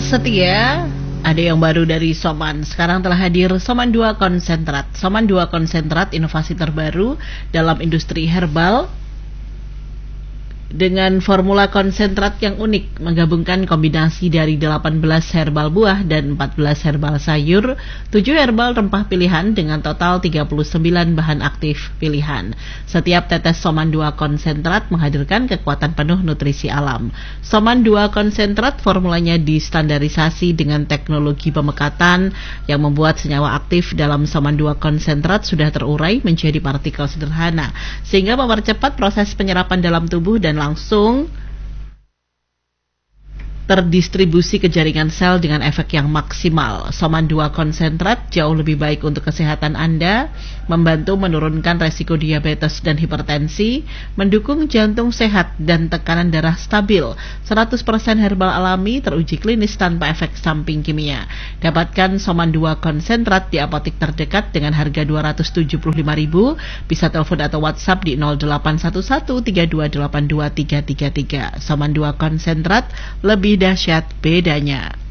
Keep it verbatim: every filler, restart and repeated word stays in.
setia, ada yang baru dari Soman. Sekarang telah hadir Soman dua Konsentrat. Soman dua Konsentrat, inovasi terbaru dalam industri herbal dengan formula konsentrat yang unik, menggabungkan kombinasi dari delapan belas herbal buah dan empat belas herbal sayur, tujuh herbal rempah pilihan dengan total tiga puluh sembilan bahan aktif pilihan. Setiap tetes Soman dua Konsentrat menghadirkan kekuatan penuh nutrisi alam. Soman dua Konsentrat formulanya distandarisasi dengan teknologi pemekatan yang membuat senyawa aktif dalam Soman dua Konsentrat sudah terurai menjadi partikel sederhana, sehingga mempercepat proses penyerapan dalam tubuh dan langsung terdistribusi ke jaringan sel dengan efek yang maksimal. Soman dua Konsentrat jauh lebih baik untuk kesehatan Anda, membantu menurunkan resiko diabetes dan hipertensi, mendukung jantung sehat dan tekanan darah stabil. seratus persen herbal alami, teruji klinis tanpa efek samping kimia. Dapatkan Soman dua Konsentrat di apotik terdekat dengan harga dua ratus tujuh puluh lima ribu rupiah. Bisa telepon atau WhatsApp di nol delapan satu satu tiga dua delapan dua tiga tiga tiga. Soman dua Konsentrat, lebih dahsyat bedanya.